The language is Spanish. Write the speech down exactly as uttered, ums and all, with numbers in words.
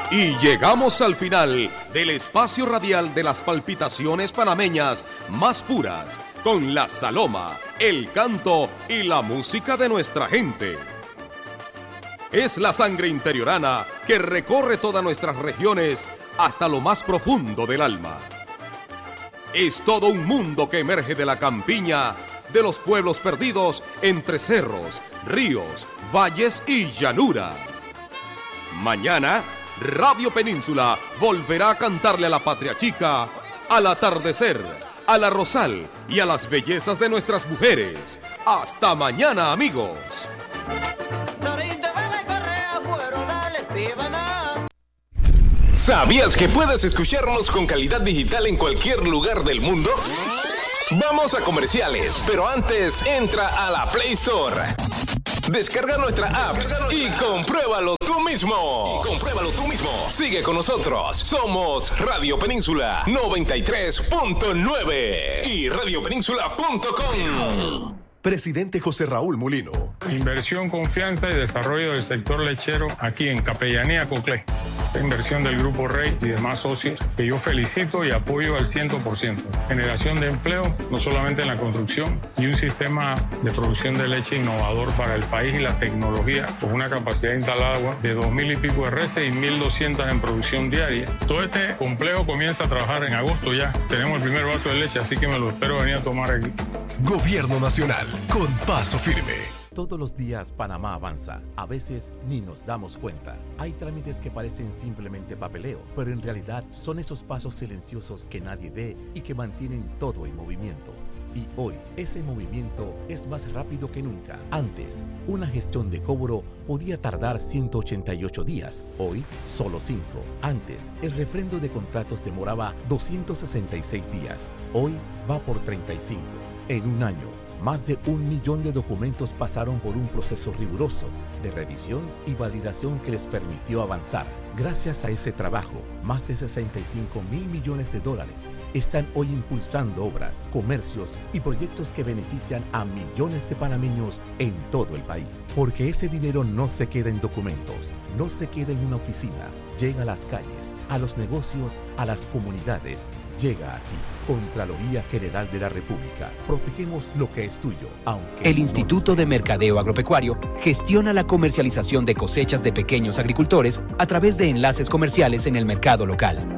Y llegamos al final del espacio radial de las palpitaciones panameñas más puras, con la saloma, el canto y la música de nuestra gente. Es la sangre interiorana que recorre todas nuestras regiones hasta lo más profundo del alma. Es todo un mundo que emerge de la campiña, de los pueblos perdidos entre cerros, ríos, valles y llanuras. Mañana, Radio Península volverá a cantarle a la patria chica, al atardecer, a la rosal y a las bellezas de nuestras mujeres. Hasta mañana, amigos. ¿Sabías que puedes escucharnos con calidad digital en cualquier lugar del mundo? Vamos a comerciales, pero antes entra a la Play Store. Descarga nuestra app y compruébalo tú mismo. Y compruébalo tú mismo. Sigue con nosotros. Somos Radio Península noventa y tres punto nueve y radio península punto com. Presidente José Raúl Mulino. Inversión, confianza y desarrollo del sector lechero aquí en Capellanía Coclé. La inversión del Grupo Rey y demás socios que yo felicito y apoyo al cien por ciento. Generación de empleo, no solamente en la construcción, y un sistema de producción de leche innovador para el país y la tecnología, con una capacidad instalada de dos mil y pico de reses y mil doscientas en producción diaria. Todo este complejo comienza a trabajar en agosto ya. Tenemos el primer vaso de leche, así que me lo espero venir a tomar aquí. Gobierno Nacional, con paso firme. Todos los días Panamá avanza. A veces ni nos damos cuenta. Hay trámites que parecen simplemente papeleo, pero en realidad son esos pasos silenciosos que nadie ve y que mantienen todo en movimiento. Y hoy, ese movimiento es más rápido que nunca. Antes, una gestión de cobro podía tardar ciento ochenta y ocho días. Hoy, solo cinco. Antes, el refrendo de contratos demoraba doscientos sesenta y seis días. Hoy, va por treinta y cinco. En un año, más de un millón de documentos pasaron por un proceso riguroso de revisión y validación que les permitió avanzar. Gracias a ese trabajo, más de sesenta y cinco mil millones de dólares están hoy impulsando obras, comercios y proyectos que benefician a millones de panameños en todo el país. Porque ese dinero no se queda en documentos, no se queda en una oficina, llega a las calles, a los negocios, a las comunidades, llega a ti. Contraloría General de la República. Protegemos lo que es tuyo, aunque... El Instituto de Mercadeo Agropecuario gestiona la comercialización de cosechas de pequeños agricultores a través de enlaces comerciales en el mercado local.